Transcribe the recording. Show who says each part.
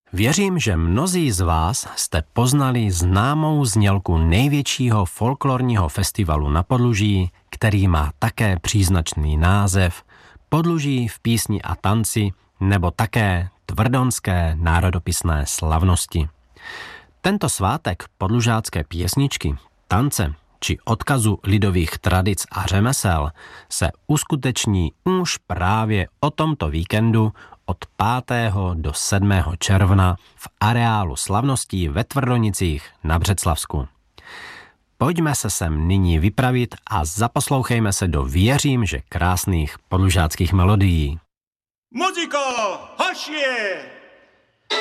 Speaker 1: Věřím, že mnozí z vás jste poznali známou znělku největšího folklorního festivalu na Podluží, který má také příznačný název Podluží v písni a tanci nebo také Tvrdonské národopisné slavnosti. Tento svátek podlužácké pěsničky, tance či odkazu lidových tradic a řemesel se uskuteční už právě o tomto víkendu od 5. do 7. června v areálu slavností ve Tvrdonicích na Břeclavsku. Pojďme se sem nyní vypravit a zaposlouchejme se do věřím, že krásných podlužáckých melodií.
Speaker 2: Muziko, hoši!